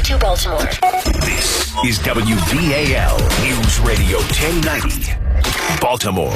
to Baltimore. This is WBAL News Radio 1090, Baltimore.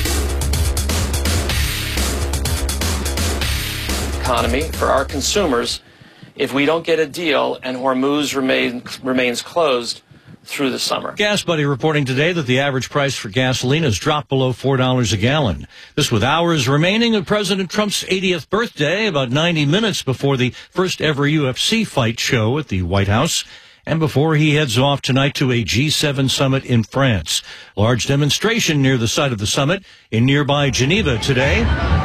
Economy for our consumers if we don't get a deal and Hormuz remains closed through the summer. Gas Buddy reporting today that the average price for gasoline has dropped below $4 a gallon. This with hours remaining of President Trump's 80th birthday, about 90 minutes before the first ever UFC fight show at the White House, and before he heads off tonight to a G7 summit in France. Large demonstration near the site of the summit in nearby Geneva today.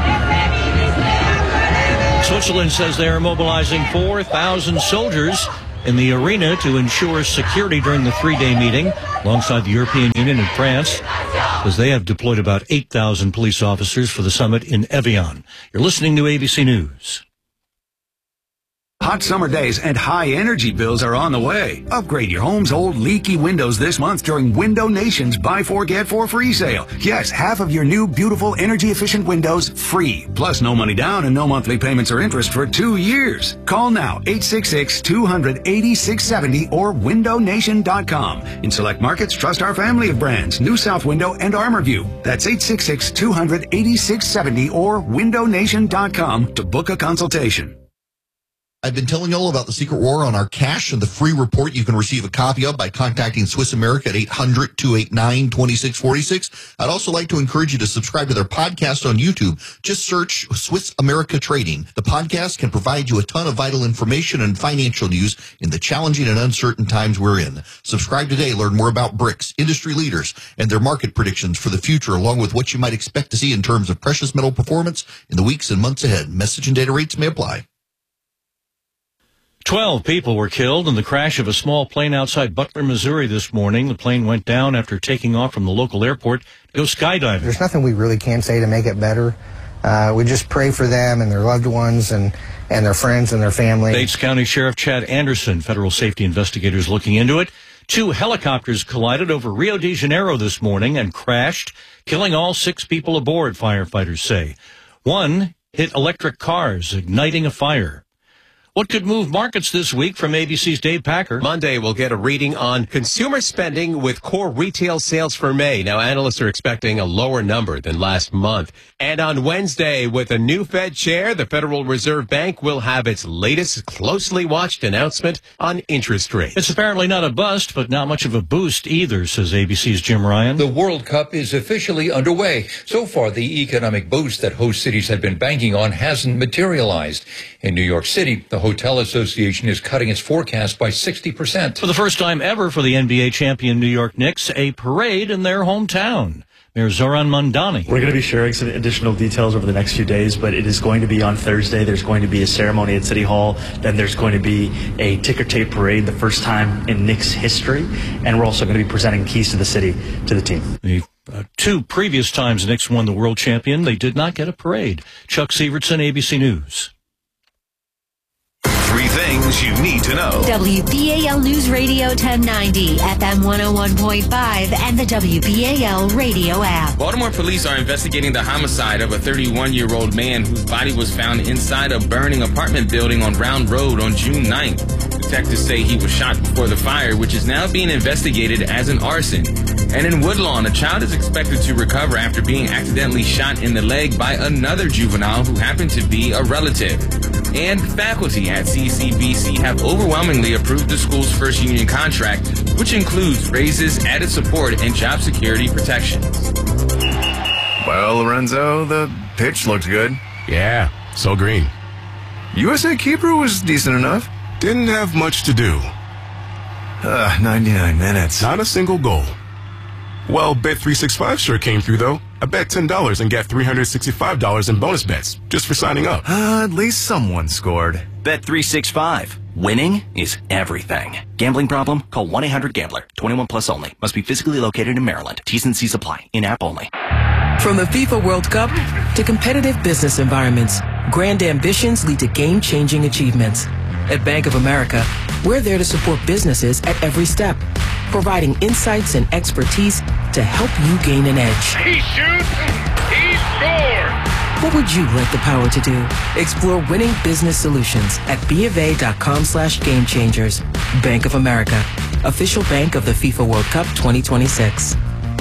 Switzerland says they are mobilizing 4,000 soldiers in the arena to ensure security during the three-day meeting, alongside the European Union and France, as they have deployed about 8,000 police officers for the summit in Evian. You're listening to ABC News. Hot summer days and high energy bills are on the way. Upgrade your home's old leaky windows this month during Window Nation's Buy 4 Get 4 free sale. Yes, half of your new beautiful energy efficient windows free. Plus no money down and no monthly payments or interest for 2 years. Call now 866-200-8670 or windownation.com. In select markets, trust our family of brands, New South Window and ArmorView. That's 866-200-8670 or windownation.com to book a consultation. I've been telling you all about the secret war on our cash and the free report you can receive a copy of by contacting Swiss America at 800-289-2646. I'd also like to encourage you to subscribe to their podcast on YouTube. Just search Swiss America Trading. The podcast can provide you a ton of vital information and financial news in the challenging and uncertain times we're in. Subscribe today. Learn more about BRICS, industry leaders, and their market predictions for the future, along with what you might expect to see in terms of precious metal performance in the weeks and months ahead. Message and data rates may apply. 12 people were killed in the crash of a small plane outside Butler, Missouri this morning. The plane went down after taking off from the local airport to go skydiving. There's nothing we really can say to make it better. We just pray for them and their loved ones and their friends and their family. Bates County Sheriff Chad Anderson, federal safety investigators looking into it. 2 helicopters collided over Rio de Janeiro this morning and crashed, killing all 6 people aboard, firefighters say. One hit electric cars, igniting a fire. What could move markets this week from ABC's Dave Packer? Monday, we'll get a reading on consumer spending with core retail sales for May. Now, analysts are expecting a lower number than last month. And on Wednesday, with a new Fed chair, the Federal Reserve Bank will have its latest closely watched announcement on interest rates. It's apparently not a bust, but not much of a boost either, says ABC's Jim Ryan. The World Cup is officially underway. So far, the economic boost that host cities had been banking on hasn't materialized. In New York City, the Hotel Association is cutting its forecast by 60%. For the first time ever for the NBA champion New York Knicks, a parade in their hometown. Mayor Zoran Mandani. We're going to be sharing some additional details over the next few days, but it is going to be on Thursday. There's going to be a ceremony at City Hall. Then there's going to be a ticker tape parade, the first time in Knicks history. And we're also going to be presenting keys to the city to the team. The 2 previous times Knicks won the world champion, they did not get a parade. Chuck Sievertson, ABC News. 3 things you need to know. WBAL News Radio 1090, FM 101.5, and the WBAL radio app. Baltimore police are investigating the homicide of a 31-year-old man whose body was found inside a burning apartment building on Round Road on June 9th. Detectives say he was shot before the fire, which is now being investigated as an arson. And in Woodlawn, a child is expected to recover after being accidentally shot in the leg by another juvenile who happened to be a relative. And faculty at CCBC have overwhelmingly approved the school's first union contract, which includes raises, added support, and job security protections. Well, Lorenzo, the pitch looked good. Yeah, so green. USA Keeper was decent enough. Didn't have much to do. 99 minutes. Not a single goal. Well, Bet365 sure came through, though. I bet $10 and get $365 in bonus bets just for signing up. At least someone scored. Bet365. Winning is everything. Gambling problem? Call 1-800-GAMBLER. 21 plus only. Must be physically located in Maryland. T's and C's apply. In-app only. From the FIFA World Cup to competitive business environments, grand ambitions lead to game-changing achievements. At Bank of America, we're there to support businesses at every step, providing insights and expertise to help you gain an edge. He shoots, he scores! What would you like the power to do? Explore winning business solutions at BofA.com/gamechangers. Bank of America, official bank of the FIFA World Cup 2026.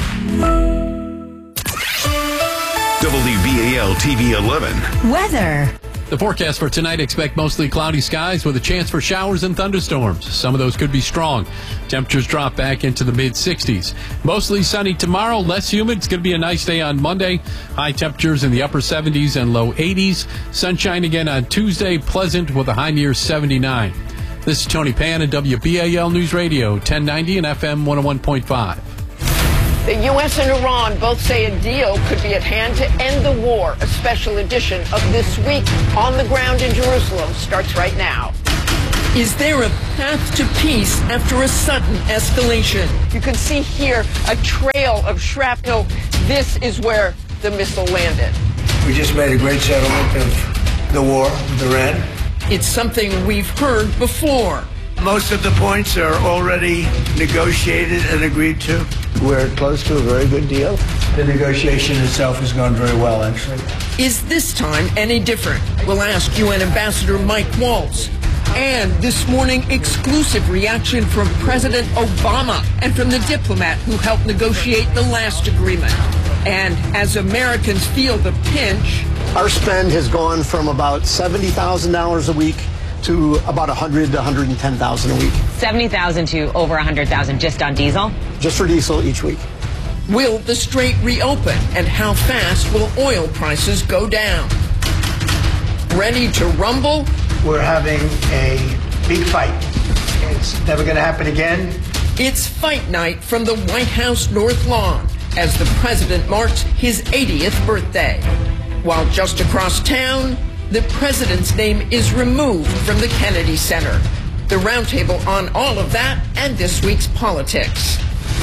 WBAL TV 11. Weather. The forecast for tonight, expect mostly cloudy skies with a chance for showers and thunderstorms. Some of those could be strong. Temperatures drop back into the mid-60s. Mostly sunny tomorrow, less humid. It's going to be a nice day on Monday. High temperatures in the upper 70s and low 80s. Sunshine again on Tuesday, pleasant with a high near 79. This is Tony Pan at WBAL News Radio, 1090 and FM 101.5. The U.S. and Iran both say a deal could be at hand to end the war. A special edition of This Week on the Ground in Jerusalem starts right now. Is there a path to peace after a sudden escalation? You can see here a trail of shrapnel. This is where the missile landed. We just made a great settlement of the war with Iran. It's something we've heard before. Most of the points are already negotiated and agreed to. We're close to a very good deal. The negotiation itself has gone very well, actually. Is this time any different? We'll ask UN Ambassador Mike Waltz. And this morning, exclusive reaction from President Obama and from the diplomat who helped negotiate the last agreement. And as Americans feel the pinch, our spend has gone from about $70,000 a week to about $100,000 to $110,000 a week. $70,000 to over $100,000 just on diesel? Just for diesel each week. Will the strait reopen, and how fast will oil prices go down? Ready to rumble? We're having a big fight. It's never going to happen again. It's fight night from the White House North Lawn as the president marks his 80th birthday. While just across town, the president's name is removed from the Kennedy Center. The roundtable on all of that and this week's politics.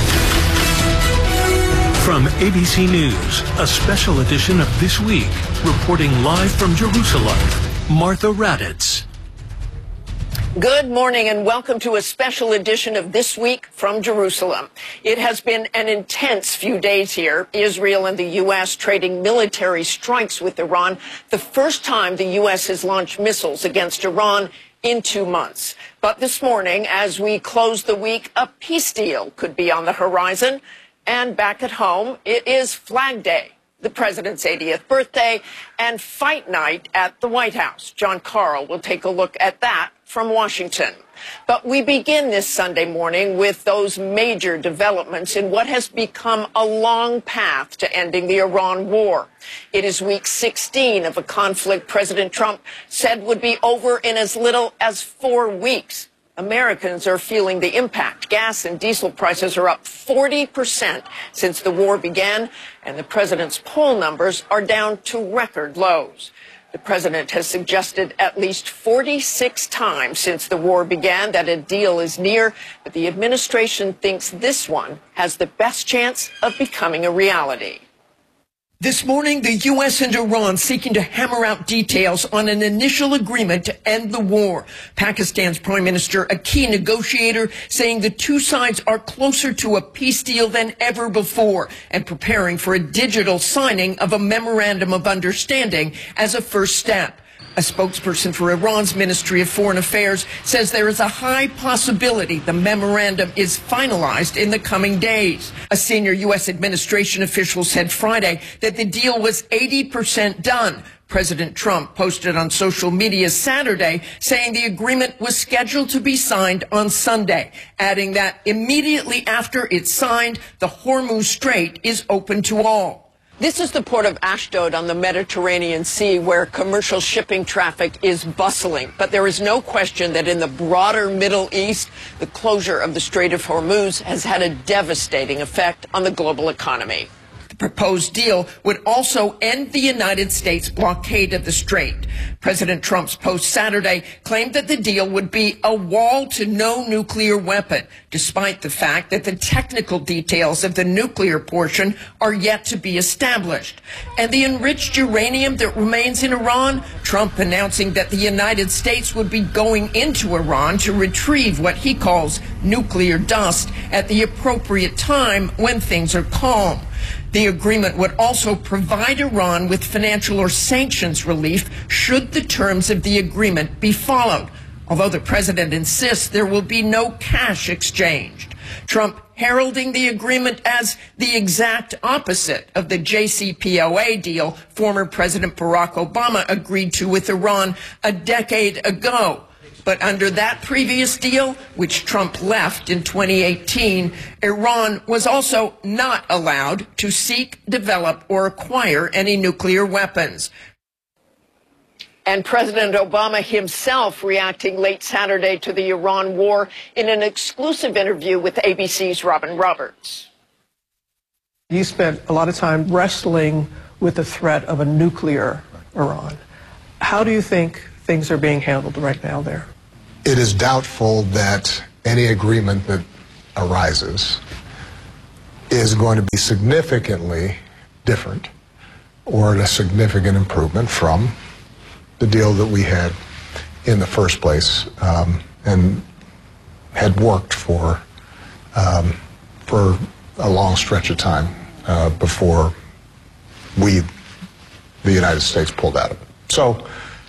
From ABC News, a special edition of This Week, reporting live from Jerusalem, Martha Raddatz. Good morning and welcome to a special edition of This Week from Jerusalem. It has been an intense few days here. Israel and the U.S. trading military strikes with Iran. The first time the U.S. has launched missiles against Iran in 2 months. But this morning, as we close the week, a peace deal could be on the horizon. And back at home, it is Flag Day, the president's 80th birthday, and fight night at the White House. John Carl will take a look at that from Washington. But we begin this Sunday morning with those major developments in what has become a long path to ending the Iran war. It is week 16 of a conflict President Trump said would be over in as little as 4 weeks. Americans are feeling the impact. Gas and diesel prices are up 40% since the war began, and the president's poll numbers are down to record lows. The president has suggested at least 46 times since the war began that a deal is near, but the administration thinks this one has the best chance of becoming a reality. This morning, the U.S. and Iran seeking to hammer out details on an initial agreement to end the war. Pakistan's Prime Minister, a key negotiator, saying the two sides are closer to a peace deal than ever before and preparing for a digital signing of a memorandum of understanding as a first step. A spokesperson for Iran's Ministry of Foreign Affairs says there is a high possibility the memorandum is finalized in the coming days. A senior U.S. administration official said Friday that the deal was 80% done. President Trump posted on social media Saturday saying the agreement was scheduled to be signed on Sunday, adding that immediately after it's signed, the Hormuz Strait is open to all. This is the port of Ashdod on the Mediterranean Sea, where commercial shipping traffic is bustling. But there is no question that in the broader Middle East, the closure of the Strait of Hormuz has had a devastating effect on the global economy. The proposed deal would also end the United States blockade of the strait. President Trump's post Saturday claimed that the deal would be a wall to no nuclear weapon, despite the fact that the technical details of the nuclear portion are yet to be established. And the enriched uranium that remains in Iran, Trump announcing that the United States would be going into Iran to retrieve what he calls nuclear dust at the appropriate time when things are calm. The agreement would also provide Iran with financial or sanctions relief should the terms of the agreement be followed. although the president insists there will be no cash exchanged. Trump heralding the agreement as the exact opposite of the JCPOA deal former President Barack Obama agreed to with Iran a decade ago. But under that previous deal, which Trump left in 2018, Iran was also not allowed to seek, develop, or acquire any nuclear weapons. And President Obama himself reacting late Saturday to the Iran war in an exclusive interview with ABC's Robin Roberts. You spent a lot of time wrestling with the threat of a nuclear Iran. How do you think things are being handled right now there? It is doubtful that any agreement that arises is going to be significantly different or a significant improvement from the deal that we had in the first place and had worked for a long stretch of time before we, the United States, pulled out of it. So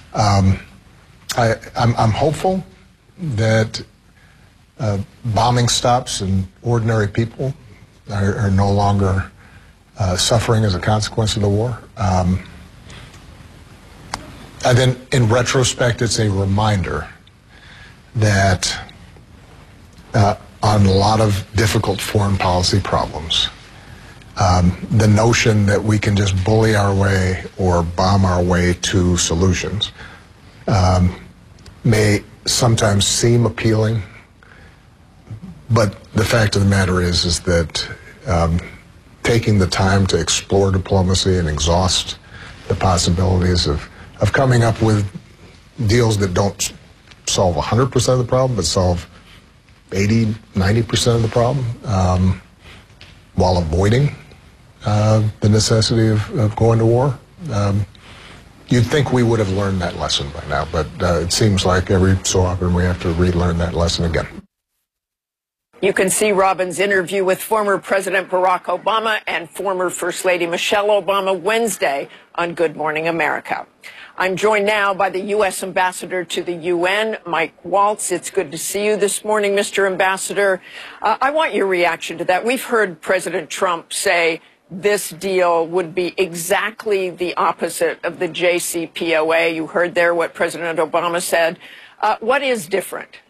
I'm hopeful that bombing stops and ordinary people are no longer suffering as a consequence of the war. And then, in retrospect, it's a reminder that on a lot of difficult foreign policy problems, the notion that we can just bully our way or bomb our way to solutions may sometimes seem appealing, but the fact of the matter is that taking the time to explore diplomacy and exhaust the possibilities of coming up with deals that don't solve 100% of the problem, but solve 80, 90% of the problem, while avoiding the necessity of going to war. You'd think we would have learned that lesson by now, but it seems like every so often we have to relearn that lesson again. You can see Robin's interview with former President Barack Obama and former First Lady Michelle Obama Wednesday on Good Morning America. I'm joined now by the U.S. Ambassador to the UN, Mike Waltz. It's good to see you this morning, Mr. Ambassador. I want your reaction to that. We've heard President Trump say this deal would be exactly the opposite of the JCPOA. You heard there what President Obama said. What is different?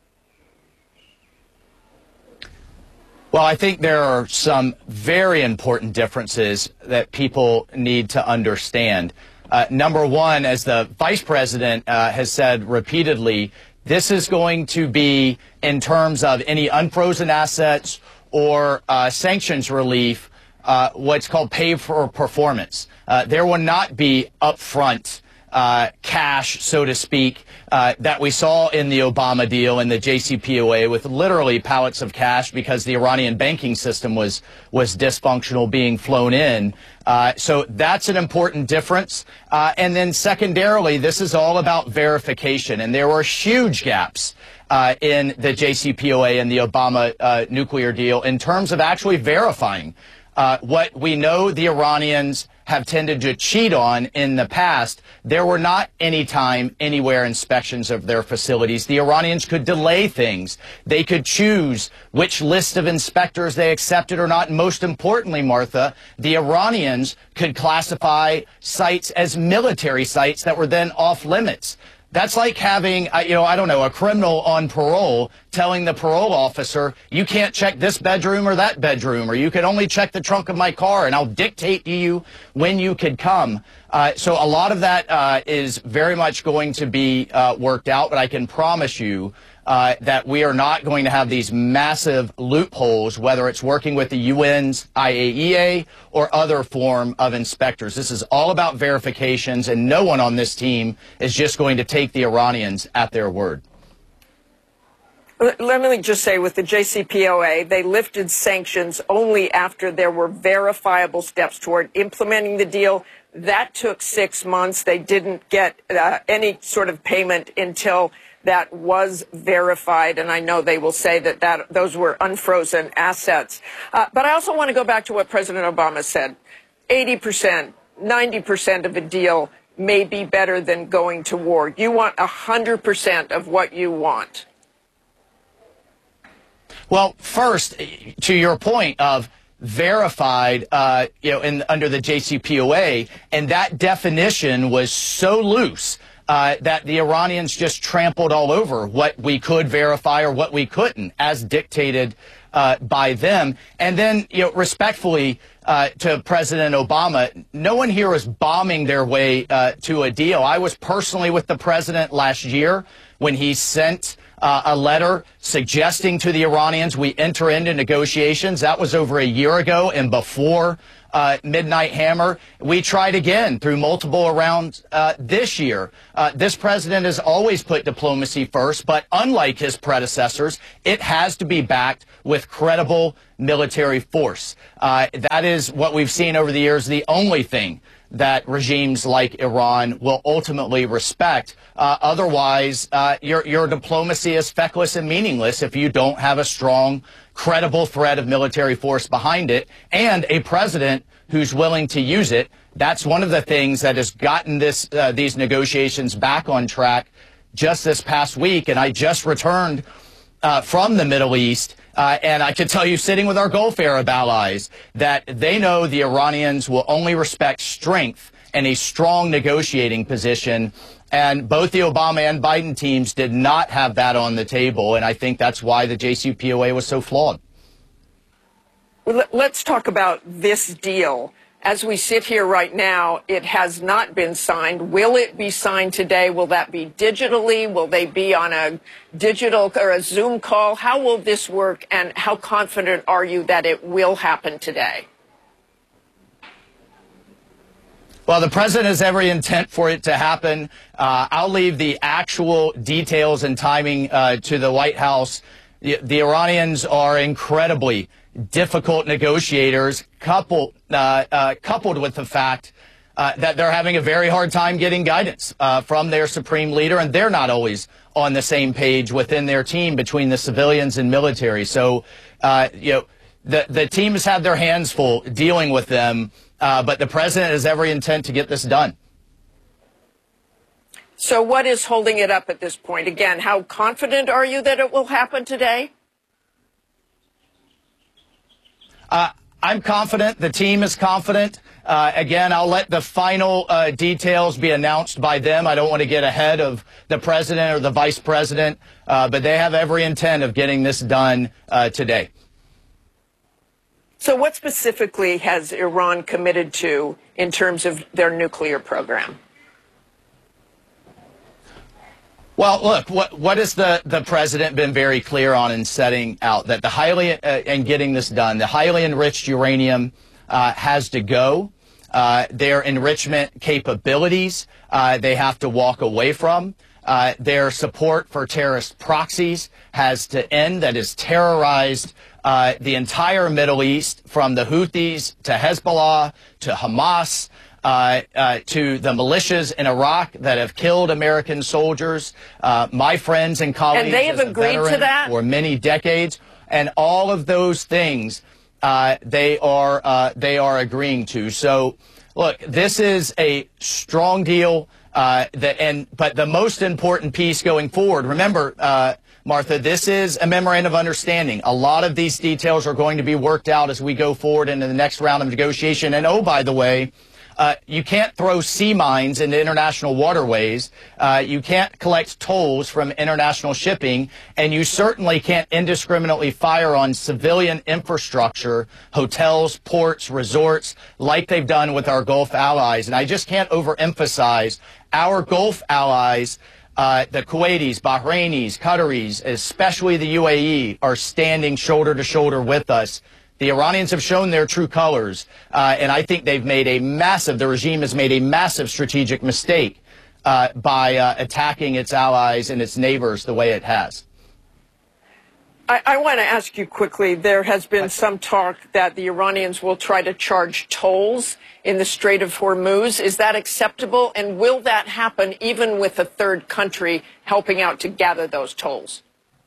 Well, I think there are some very important differences that people need to understand. Number one, as the vice president has said repeatedly, this is going to be, in terms of any unfrozen assets or sanctions relief, what's called pay for performance. There will not be upfront cash, so to speak, that we saw in the Obama deal and the JCPOA, with literally pallets of cash because the Iranian banking system was dysfunctional being flown in. So that's an important difference. And then secondarily, this is all about verification. And there were huge gaps in the JCPOA and the Obama nuclear deal in terms of actually verifying what we know the Iranians have tended to cheat on in the past. There were not any time, anywhere inspections of their facilities. The Iranians could delay things. They could choose which list of inspectors they accepted or not. And most importantly, Martha, the Iranians could classify sites as military sites that were then off limits. That's like having, I don't know, a criminal on parole telling the parole officer, you can't check this bedroom or that bedroom, or you can only check the trunk of my car, and I'll dictate to you when you could come. So a lot of that is very much going to be worked out, but I can promise you that we are not going to have these massive loopholes, whether it's working with the UN's IAEA or other form of inspectors. This is all about verifications, and no one on this team is just going to take the Iranians at their word. Let me just say, with the JCPOA, they lifted sanctions only after there were verifiable steps toward implementing the deal. That took 6 months. They didn't get any sort of payment until that was verified, and I know they will say that those were unfrozen assets. But I also want to go back to what President Obama said. 80%, 90% of a deal may be better than going to war. You want 100% of what you want. Well, first, to your point of verified, under the JCPOA, and that definition was so loose that the Iranians just trampled all over what we could verify or what we couldn't, as dictated by them. And then, respectfully to President Obama, no one here is bombing their way to a deal. I was personally with the president last year when he sent a letter suggesting to the Iranians we enter into negotiations. That was over a year ago and before Midnight Hammer. We tried again through multiple rounds this year. This president has always put diplomacy first, but unlike his predecessors, it has to be backed with credible military force. That is what we've seen over the years, the only thing that regimes like Iran will ultimately respect. Otherwise, your diplomacy is feckless and meaningless if you don't have a strong, credible threat of military force behind it and a president who's willing to use it. That's one of the things that has gotten these negotiations back on track just this past week. And I just returned from the Middle East. And I can tell you, sitting with our Gulf Arab allies, that they know the Iranians will only respect strength and a strong negotiating position. And both the Obama and Biden teams did not have that on the table. And I think that's why the JCPOA was so flawed. Well, let's talk about this deal. As we sit here right now, it has not been signed. Will it be signed today? Will that be digitally? Will they be on a digital or a Zoom call? How will this work, and how confident are you that it will happen today? Well, the president has every intent for it to happen. I'll leave the actual details and timing to the White House. The Iranians are incredibly difficult negotiators, coupled with the fact that they're having a very hard time getting guidance from their supreme leader, and they're not always on the same page within their team between the civilians and military. So, the team has had their hands full dealing with them, but the president has every intent to get this done. So what is holding it up at this point? Again, how confident are you that it will happen today? I'm confident. The team is confident. Again, I'll let the final details be announced by them. I don't want to get ahead of the president or the vice president, but they have every intent of getting this done today. So what specifically has Iran committed to in terms of their nuclear program? Well, look, what has the president been very clear on in setting out? That the highly, and getting this done, the highly enriched uranium has to go. Their enrichment capabilities, they have to walk away from. Their support for terrorist proxies has to end. That has terrorized the entire Middle East, from the Houthis to Hezbollah to Hamas. To the militias in Iraq that have killed American soldiers, my friends and colleagues, and they have agreed to that for many decades, and all of those things they are agreeing to. So, look, this is a strong deal, but the most important piece going forward. Remember, Martha, this is a memorandum of understanding. A lot of these details are going to be worked out as we go forward into the next round of negotiation. And oh, by the way, you can't throw sea mines into international waterways. You can't collect tolls from international shipping. And you certainly can't indiscriminately fire on civilian infrastructure, hotels, ports, resorts, like they've done with our Gulf allies. And I just can't overemphasize our Gulf allies. The Kuwaitis, Bahrainis, Qataris, especially the UAE, are standing shoulder to shoulder with us. The Iranians have shown their true colors, and I think they've made the regime has made a massive strategic mistake by attacking its allies and its neighbors the way it has. I want to ask you quickly, there has been some talk that the Iranians will try to charge tolls in the Strait of Hormuz. Is that acceptable, and will that happen even with a third country helping out to gather those tolls?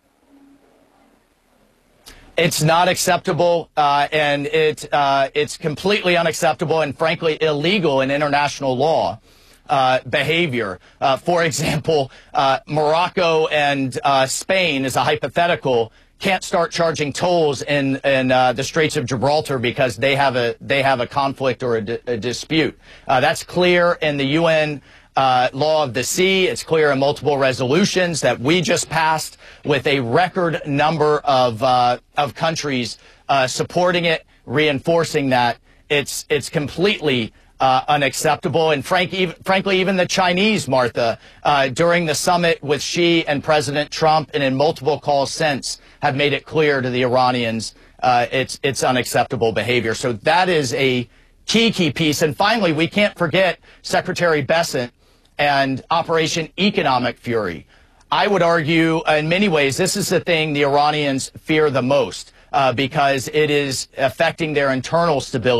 It's not acceptable, and it's completely unacceptable and, frankly, illegal in international law. behavior. For example, Morocco and Spain, as a hypothetical, can't start charging tolls in the Straits of Gibraltar because they have a conflict or a dispute. That's clear in the UN law of the sea. It's clear in multiple resolutions that we just passed, with a record number of countries supporting it, reinforcing that. It's completely unacceptable. And frankly, even the Chinese, Martha, during the summit with Xi and President Trump and in multiple calls since, have made it clear to the Iranians it's unacceptable behavior. So that is a key piece. And finally, we can't forget Secretary Bessent and Operation Economic Fury. I would argue, in many ways, this is the thing the Iranians fear the most, because it is affecting their internal stability.